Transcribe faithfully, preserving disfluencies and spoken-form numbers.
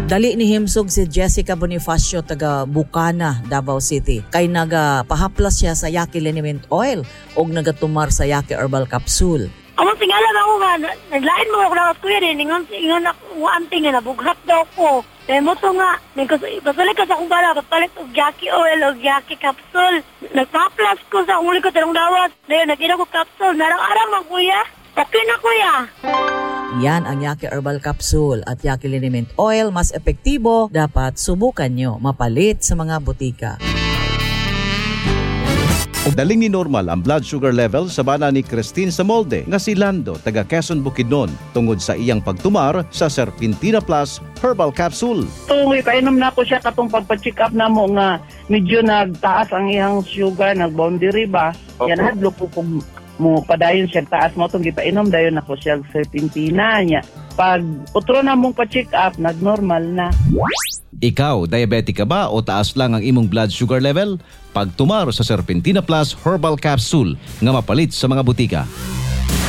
Dali ni himsog si Jessica Bonifacio taga Bukana, Davao City. Kay naga pahaplas siya sa Yaki Liniment Oil og nagatumar sa Yaki Herbal Capsule. Amang tingalan ako nga, naglain mo ako na kuya rin, ingon, ingon ako, anting nga, nabughat daw ko. Kaya mo to nga, basalik ka sa akong bala, papalit og Yaki Oil o Yaki Capsule. Nagpa-plus ko sa akong likod ng dawas. Dahil nag-ina ko capsule, narang-arang man kuya. Okay na kuya. Yan ang Yaki Herbal Capsule at Yaki Liniment Oil. Mas epektibo, dapat subukan nyo mapalit sa mga butika. Daling ni normal ang blood sugar level sa bana ni Christine sa molde nga si Lando taga Quezon Bukidnon tungod sa iyang pagtumar sa Serpentina Plus Herbal Capsule. Tungoy painom na ko siya katong pagpa-check up na mo nga medyo nagtaas ang iyang sugar, nag-boundary ba. Okay. Yan hadlo ko kung mo padayon siya taas mo itong gipainom dayon ako siya Serpentina niya. Pag utro na mong pa-check up, nag-normal na. Ikaw, diabetic ka ba o taas lang ang imong blood sugar level? Pagtumar sa Serpentina Plus Herbal Capsule nga mapalit sa mga butika.